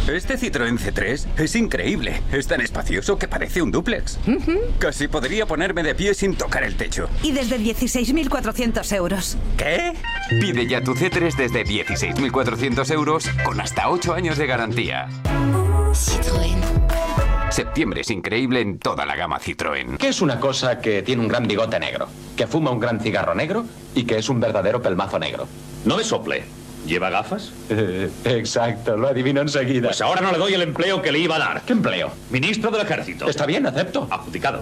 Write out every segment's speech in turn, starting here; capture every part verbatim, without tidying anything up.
Este Citroën C tres es increíble. Es tan espacioso que parece un dúplex. Uh-huh. Casi podría ponerme de pie sin tocar el techo. Y desde dieciséis mil cuatrocientos euros. ¿Qué? Pide ya tu C tres desde dieciséis mil cuatrocientos euros con hasta ocho años de garantía. Citroën. Septiembre es increíble en toda la gama Citroën. ¿Qué es una cosa que tiene un gran bigote negro, que fuma un gran cigarro negro y que es un verdadero pelmazo negro? No me sople. ¿Lleva gafas? Eh, exacto, lo adivino enseguida. Pues ahora no le doy el empleo que le iba a dar. ¿Qué empleo? Ministro del Ejército. Está bien, acepto. Adjudicado.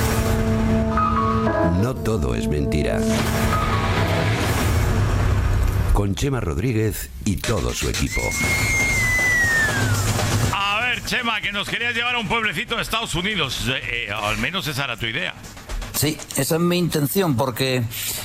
No todo es mentira. Con Chema Rodríguez y todo su equipo. A ver, Chema, que nos querías llevar a un pueblecito de Estados Unidos. Eh, eh, al menos esa era tu idea. Sí, esa es mi intención, porque,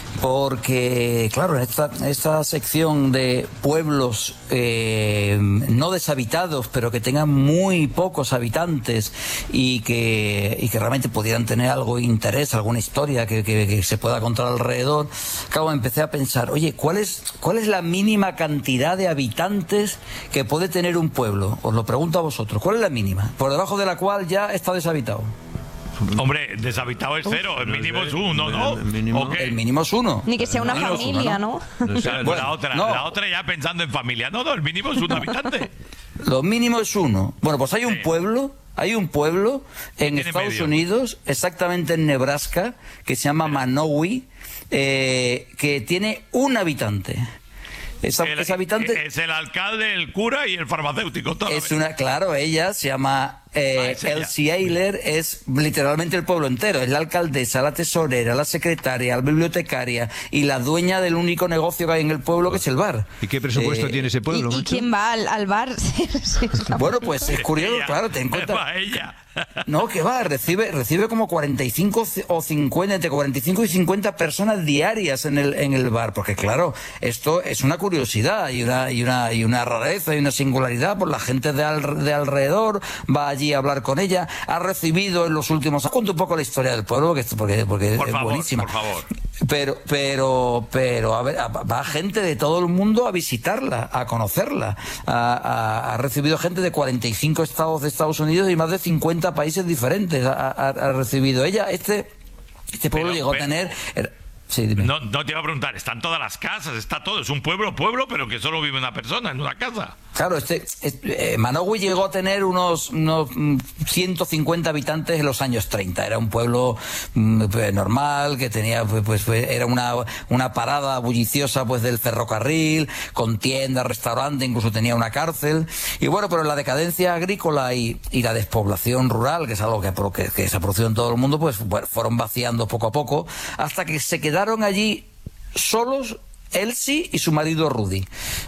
porque claro, esta, esta sección de pueblos eh, no deshabitados, pero que tengan muy pocos habitantes y que, y que realmente pudieran tener algo de interés, alguna historia que, que, que se pueda contar alrededor, claro, empecé a pensar, oye, ¿cuál es, cuál es la mínima cantidad de habitantes que puede tener un pueblo? Os lo pregunto a vosotros, ¿cuál es la mínima? Por debajo de la cual ya está deshabitado. Hombre, deshabitado es cero, el mínimo es uno, ¿no? El mínimo, el mínimo es uno. Ni que sea una familia, ¿no? O sea, Bueno, la, otra, no. la otra ya pensando en familia. No, no, el mínimo es un habitante. Lo mínimo es uno. Bueno, pues hay un Sí. pueblo, hay un pueblo en tiene Estados medio? Unidos, exactamente en Nebraska, que se llama Manowi, eh, que tiene un habitante. Esa, El- ese habitante es el alcalde, el cura y el farmacéutico. Toda la es vez. una, claro, ella se llama eh, Ah, es ella. Elsie Ayler, es literalmente el pueblo entero, es la alcaldesa, la tesorera, la secretaria, la bibliotecaria y la dueña del único negocio que hay en el pueblo, que es el bar. ¿Y qué presupuesto Eh, tiene ese ¿Y, pueblo, y macho? quién va al, al bar? Sí, sí, es una- Bueno, pues es curioso, Ella, claro, ten en cuenta. va ella. No, que va, recibe, recibe como cuarenta y cinco o cincuenta, entre cuarenta y cinco y cincuenta personas diarias en el, en el bar, porque claro, esto es una curiosidad y una, y una, y una rareza y una singularidad, pues la gente de, al, de alrededor va allí a hablar con ella, ha recibido en los últimos... Cuento un poco la historia del pueblo, porque, porque, porque Por es favor, buenísima. por favor. Pero, pero, pero, a ver, va gente de todo el mundo a visitarla, a conocerla. Ha, ha, ha recibido gente de cuarenta y cinco estados de Estados Unidos y más de cincuenta países diferentes. Ha, ha, ha recibido ella. Este, este pueblo Pero, llegó pero- a tener. Sí, dime. No, no te iba a preguntar, están todas las casas, está todo. Es un pueblo, pueblo, pero que solo vive una persona en una casa. Claro, este, este eh, Manowi llegó a tener unos, unos mm, ciento cincuenta habitantes en los años treinta. Era un pueblo mm, pues, normal, que tenía, pues, pues, pues, era una, una parada bulliciosa pues del ferrocarril, con tiendas, restaurante, incluso tenía una cárcel. Y bueno, pero la decadencia agrícola y, y la despoblación rural, que es algo que, que, que se ha producido en todo el mundo, pues bueno, fueron vaciando poco a poco, hasta que se quedaron allí solos Elsie y su marido Rudy.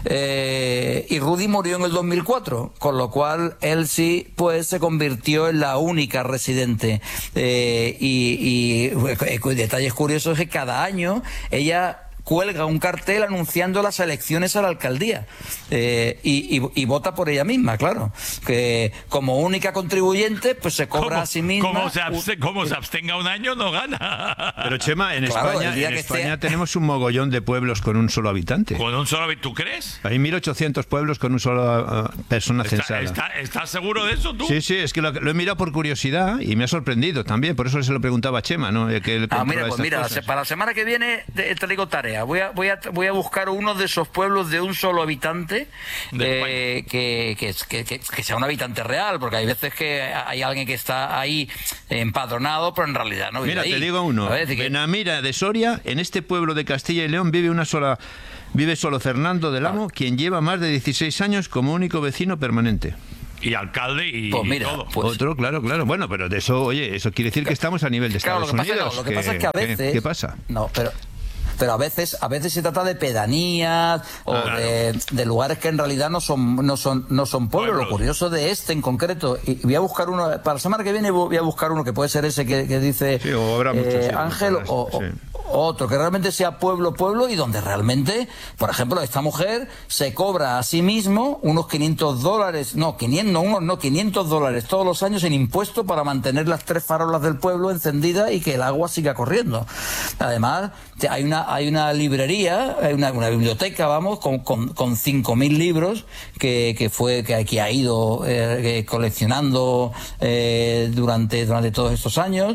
Eh, y Rudy murió en el dos mil cuatro, con lo cual Elsie pues se convirtió en la única residente. Eh, y, y eh, detalles curiosos es que cada año ella cuelga un cartel anunciando las elecciones a la alcaldía eh, y, y, y vota por ella misma, claro, que como única contribuyente pues se cobra Como- a sí misma. Como se, abste- como se abstenga un año, no gana. Pero Chema, en Claro, España, el día en que España sea- tenemos un mogollón de pueblos con un solo habitante. Con un solo habit- ¿tú crees? Hay mil ochocientos pueblos con una sola uh, persona ¿Está- censada. está- ¿Estás seguro de eso tú? Sí, sí, es que lo, lo he mirado por curiosidad y me ha sorprendido también, por eso se lo preguntaba a Chema, ¿no? Eh, Que él Ah, controla mira, pues estas mira, la cosas. se- para la semana que viene te, te digo tarea. Voy a, voy a, voy a buscar uno de esos pueblos de un solo habitante De eh, que, que, que, que, que sea un habitante real, porque hay veces que hay alguien que está ahí empadronado, pero en realidad no vive Mira, ahí. te digo uno. A ver, que- Benamira de Soria, en este pueblo de Castilla y León vive una sola, vive solo Fernando del Amo, quien lleva más de dieciséis años como único vecino permanente. Y alcalde y, Pues mira, y todo. pues- Otro, claro, claro. Bueno, pero de eso, oye, eso quiere decir que estamos a nivel de Claro, Estados lo que pasa, Unidos. no, lo que pasa es que a ¿Qué- veces... ¿Qué pasa? No, pero... Pero a veces, a veces se trata de pedanías o Claro. de, de lugares que en realidad no son, no son, no son pueblos. Pueblos. Lo curioso de este en concreto, y voy a buscar uno, para la semana que viene voy a buscar uno que puede ser ese que, que dice Sí, o habrá muchos, eh, sí, Ángel, muchas, o, o- sí. otro, que realmente sea pueblo, pueblo, y donde realmente, por ejemplo, esta mujer se cobra a sí mismo unos quinientos dólares, no, quinientos, no, unos, no, quinientos dólares todos los años en impuestos para mantener las tres farolas del pueblo encendidas y que el agua siga corriendo. Además, hay una, hay una librería, hay una, una biblioteca, vamos, con, con, con cinco mil libros que, que fue, que, que ha ido eh, coleccionando eh, durante, durante todos estos años.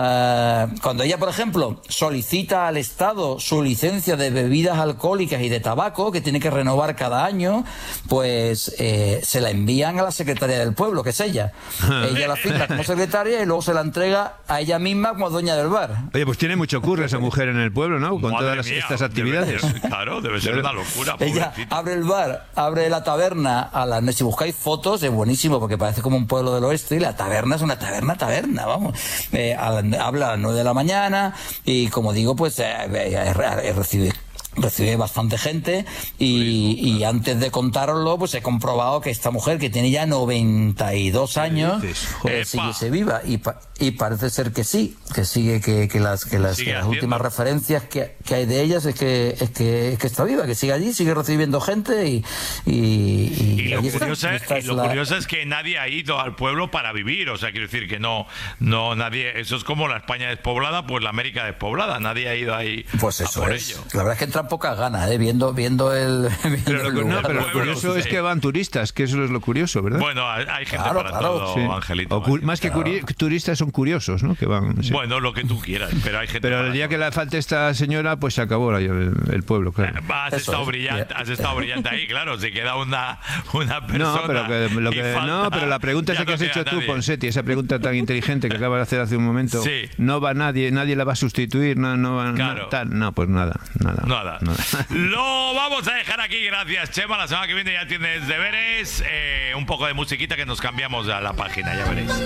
Uh, cuando ella, por ejemplo, solicita al Estado su licencia de bebidas alcohólicas y de tabaco, que tiene que renovar cada año, pues eh, se la envían a la secretaria del pueblo, que es ella. Ella la firma como secretaria y luego se la entrega a ella misma como dueña del bar. Oye, pues tiene mucho curro esa mujer en el pueblo, ¿no? Con Madre todas las, mía, estas actividades. Debe ser, claro, debe ser una locura. Ella pobrecita. abre el bar, abre la taberna a las... Si buscáis fotos, es buenísimo porque parece como un pueblo del oeste y la taberna es una taberna, taberna, vamos. Eh, a la, habla a las nueve de la mañana y, como digo, pues eh, eh, eh, recibe... recibe bastante gente y, y antes de contároslo, pues he comprobado que esta mujer, que tiene ya noventa y dos años, eh, sigue se viva y, pa y parece ser que sí, que sigue, que, que las, que las, que las últimas referencias que, que hay de ellas es que, es que es que está viva, que sigue allí, sigue recibiendo gente y y, y, y lo, y curioso, esta, es, y lo la... curioso es que nadie ha ido al pueblo para vivir, o sea, quiero decir que no, no nadie, eso es como la España despoblada, pues la América despoblada, nadie ha ido ahí pues eso a por es. ello. La verdad es que entran pocas ganas, ¿eh? viendo, viendo el... Viendo pero lo, el no, lugar. pero lo curioso es que van turistas, que eso es lo curioso, ¿verdad? Bueno, hay gente claro, para claro, todo, sí. Angelito. O más que claro. turistas son curiosos, ¿no? Que van, sí. Bueno, lo que tú quieras, pero hay gente. Pero el día todo. que le falte esta señora, pues se acabó la, el, el pueblo, claro. Has Eso estado es. brillante, has estado brillante ahí, claro. Se queda una, una persona. No, pero, que, lo que, falta, no, pero la pregunta esa que has hecho tú, Ponseti, esa pregunta tan inteligente que acabas de hacer hace un momento, sí. no va nadie, nadie la va a sustituir, no, no va claro. no, tal, no, pues nada, nada. Nada. nada. Lo vamos a dejar aquí, gracias, Chema. La semana que viene ya tienes deberes, eh, un poco de musiquita que nos cambiamos a la página, ya veréis.